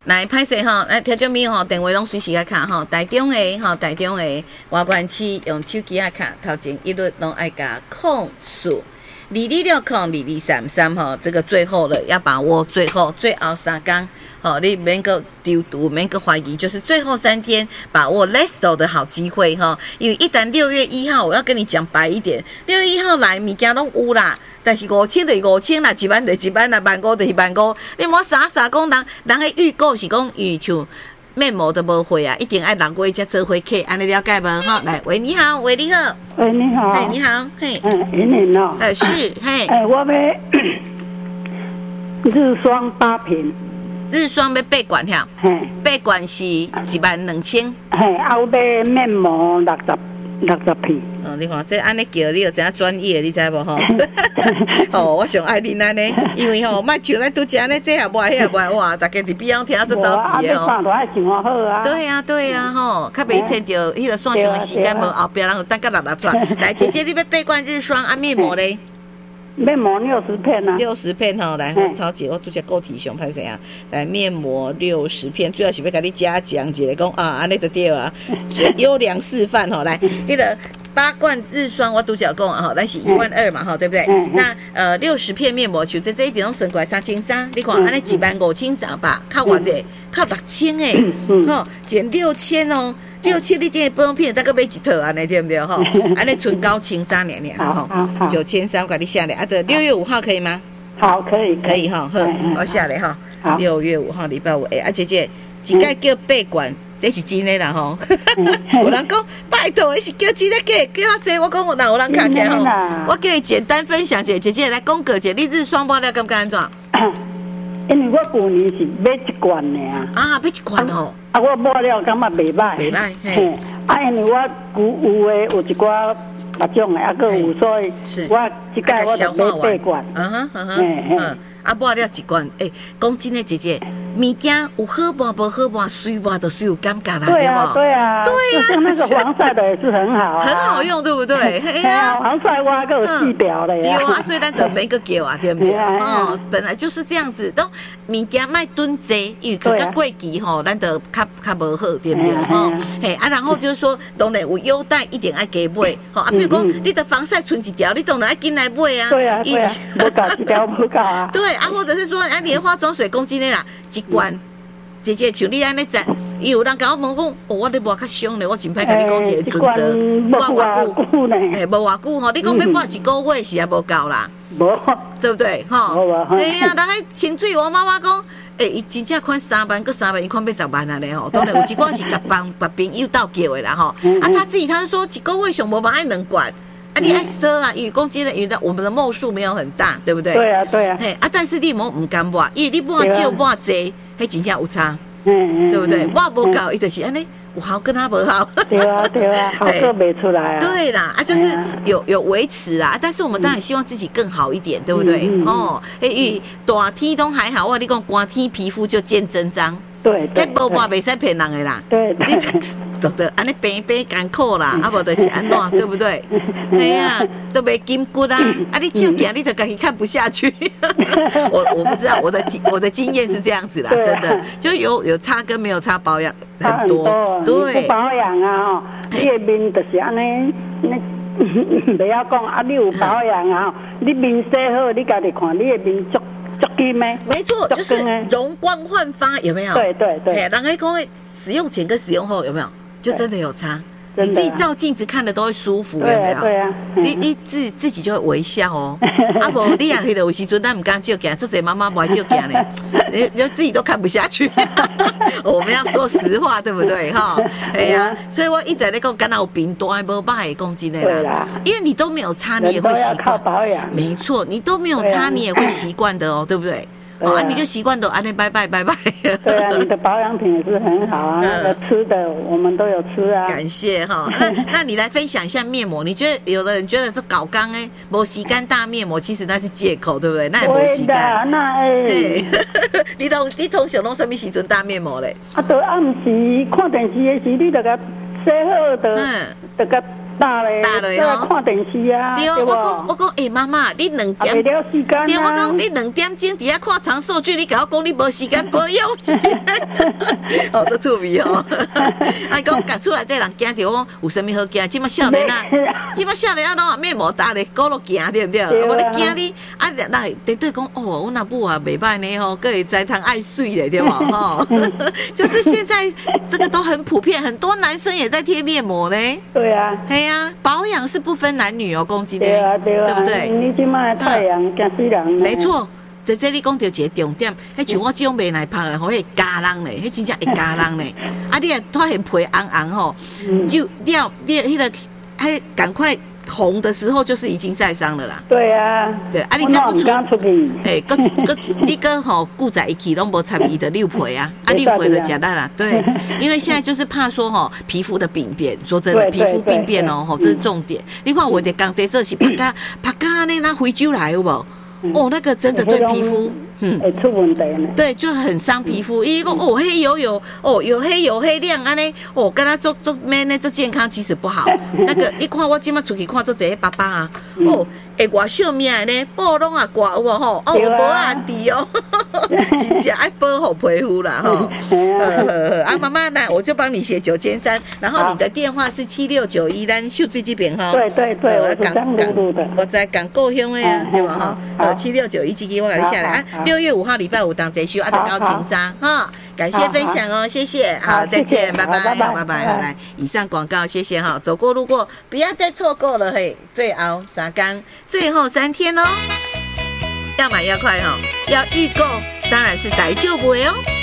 来歹势吼，来听众朋友吼，电话拢随时啊卡吼，台中的外关区用手机啊卡，头前一律拢爱加控数22602233吼，这个最后的要把握最后3天。好，你免个丢毒，免个怀疑，就是最后3天把握 Lesto 的好机会哈。因为一旦6月1号，我要跟你讲白一点，6月1号来物件拢有啦，但是5000就5000啦，1万就1万啦，15000就15000。你莫傻讲人的预购是讲预像面膜都无会啊，一定爱6月才做会客，安尼了解无？哈，来，喂，你好，喂，你好， 喂，你好， 嘿，你好，嘿， 云林哦， 是，嘿， 我要日霜8瓶。 日霜要8罐哈，8罐是12000。 嘿，我要面膜60片。 哦，你看这安尼叫你就真专业，你知无吼？哦，我上爱恁安尼，因为吼，莫像咱拄只安尼，这也无迄也无，哇，大家伫边上听啊，做着急的哦。 啊，都爱想好啊。 对啊，吼，较袂牵着迄个线上的时间无，后壁人有等甲6出来。来，姐姐，你要8罐日霜啊，面膜咧？ 面膜60片啊 ，60片吼，来，我超姐，我拄只个体上歹势啊，来面膜60片，主要是要甲你加强一个讲啊，安尼就对啊，优良示范吼，来，迄个8罐日霜我拄只讲啊，吼，咱是12000嘛，吼，对不对？那60片面膜，就这一点拢算过来3300，你看安尼15300，靠偌济，靠6000诶，吼，减6000哦。6000你点保养品，再个买一套安尼对不对吼？安尼存9300吼，9300我给你下来。啊，对，6月5号可以吗？ 好，可以哈，好，我下来哈。6月5号礼拜五，啊姐姐，一届叫8罐，这是真的啦吼。有人讲拜托，是叫真的叫较济，我讲有人卡起吼。我叫你简单分享一下，姐姐来讲个者，你日霜包了敢不敢安怎？ 因为我旧年是买1罐的啊，买1罐哦。 啊，我买了感觉袂歹，嘿。啊，因为我有一寡别种的，啊，佫有，所以我这届我就买8罐。啊， 买了1罐，讲真的，姐姐，物件有好办无好办，随办就随有感觉啦， 对啊，对啊，像那个防晒的也是很好啊， 很好用，对不对？ 对啊，防晒我还有细表的呀。对啊，所以咱就每个叫啊，对不对？哦，本来就是这样子，都物件卖囤积，因为较过期吼，咱就较无好，对不对？吼，嘿啊，然后就是说，当然有优待一定爱加买，吼啊，比如讲，你的防晒存1条，你当然爱紧来买啊。 对啊，对啊，无够1条无够啊。 对啊，或者是说，你的化妆水公斤的啦，1罐。姐姐像你安尼在，有人甲我问讲，我咧抹较凶咧，我真歹甲你讲一个准则， 无偌久呢， 无偌久吼，你讲要抹1个月是也无够啦， 无， 对不对？吼，对啊，人迄清水，我妈妈讲，伊真正款3万，佮3万，伊款要10万啊咧吼，当然有一寡是甲别朋友斗叫的啦吼，啊，他自己他就说1个月上无爱2罐。啊，你爱赊啊，因为公斤的，因为我们的墨数没有很大，对不对？ 对啊，对啊。 嘿啊，但是你莫唔敢抹，因为你抹少抹济，迄真正有差，对不对？抹无够，伊就是安尼，有好跟他无好。 对啊，对啊，好做袂出来啊。 对啦，啊，就是有维持啦，但是我们当然希望自己更好一点，对不对？哦，因为大天都还好，我跟你讲寒天皮肤就见真章。 对，迄无抹袂使骗人的啦。 对， 你做得安尼平艰苦啦，啊无就是安怎，对不对？嘿啊，都袂筋骨啊，啊你手行你就自己看不下去。我不知道，我的经验是这样子啦，真的就有擦跟没有擦保养很多，对， 不保养啊，你的面就是安尼，不要讲啊，你有保养啊，你面洗好，你家己看你的面足金咩？ 没错，就是容光焕发，有没有？ 对对对。 人家讲使用前跟使用后有没有？就真的有差。你自己照镜子看的都会舒服，有没有？ 对啊。 你自己就会微笑哦。啊不，你也迄个有时阵咱唔敢照镜，做者妈妈不爱照镜呢，你就自己都看不下去。我们要说实话，对不对？哈，哎呀，所以我一直在讲，敢若有病大无歹讲真的啦，因为你都没有擦，你也会习惯。没错，你都没有擦，你也会习惯的哦，对不对？啊，你就习惯都安尼拜拜。 对啊，你的保养品也是很好啊，吃的我们都有吃啊。 感谢哈，那你来分享一下面膜，你觉得有的人觉得这搞刚没洗干大面膜，其实那是借口，对不对？那也没洗干。 那你通常弄什么时阵大面膜嘞？ 啊，都暗时看电视的时，你就甲洗好的，就甲大嘞，看电视啊。 对啊，我讲，妈妈，你2点， 没了时间。 对，我讲你2点钟底下看长寿剧，你甲我讲你无时间保养。哦，都趣味哦。啊，讲夹出来的人惊着，我有啥物好惊？即马少年啊，拢面膜打咧，高路行对不对？我咧惊你啊，那对对讲哦，我那母啊袂歹呢吼，各会在汤爱水咧对吧？吼，就是现在这个都很普遍，很多男生也在贴面膜嘞。 对啊， 嘿啊，保养是不分男女哦，公斤的， 对不对？你即马太阳惊死人。没错。这你讲到一个重点，迄像我这种袂耐拍的，吼，迄加人嘞，迄真正会加人嘞。啊，你啊，脱现皮红红吼，就你迄个，还赶快红的时候，就是已经晒伤了啦。 对啊， 对啊，你再不出去，哎，你跟吼顾在一起拢无参与的溜皮啊，啊，溜皮的假蛋啦，对，因为现在就是怕说吼皮肤的病变，说真的，皮肤病变哦，吼，这是重点。你看我的刚在这是拍咖呢，那回酒来有无？哦，那个真的对皮肤， 会出问题呢。 对，就很伤皮肤。伊讲哦，黑油，哦，有黑亮安尼，哦，跟他做咩呢？做健康其实不好。那个，你看我今麦出去看做这些爸爸啊，哦，会外秀命呢，布拢啊挂有无吼？哦，无啊滴哦，真正爱保护皮肤啦吼。啊，妈妈呢，我就帮你写9300，然后你的电话是7691，咱秀水这边哈。 对，我讲录的。 我在讲高雄的呀，对吧哈？7691这个我给你下来啊。6月5号礼拜五当这秀啊，在高情商哈。感谢分享哦，谢谢，好，再见，拜拜，拜拜，来，以上广告，谢谢哈，走过路过不要再错过了嘿，最后3天，最后3天哦，要买要快哈，要预购当然是逮就不会哦。